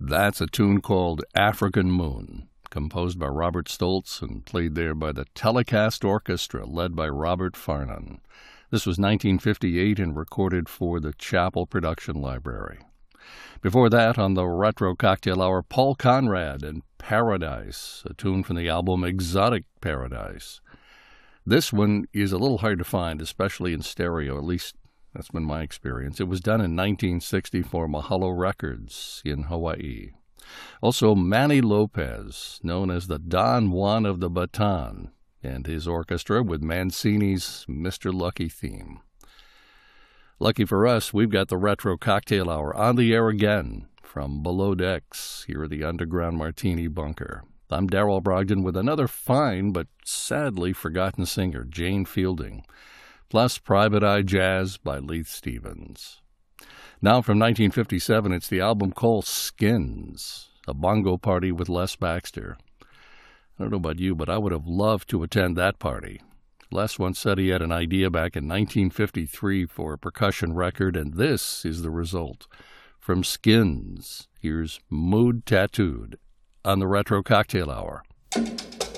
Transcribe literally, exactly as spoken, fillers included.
That's a tune called African Moon, composed by Robert Stoltz and played there by the Telecast Orchestra, led by Robert Farnon. This was nineteen fifty-eight and recorded for the Chappell Production Library. Before that, on the Retro Cocktail Hour, Paul Conrad and Paradise, a tune from the album Exotic Paradise. This one is a little hard to find, especially in stereo, at least that's been my experience. It was done in nineteen sixty for Mahalo Records in Hawaii. Also, Manny Lopez, known as the Don Juan of the Baton, and his orchestra with Mancini's Mister Lucky theme. Lucky for us, we've got the Retro Cocktail Hour on the air again from Below Decks here at the Underground Martini Bunker. I'm Darrell Brogdon with another fine but sadly forgotten singer, Jane Fielding, plus Private Eye Jazz by Leith Stevens. Now from nineteen fifty-seven, it's the album called Skins, a bongo party with Les Baxter. I don't know about you, but I would have loved to attend that party. Les once said he had an idea back in nineteen fifty-three for a percussion record, and this is the result. From Skins, here's Mood Tattooed on the Retro Cocktail Hour.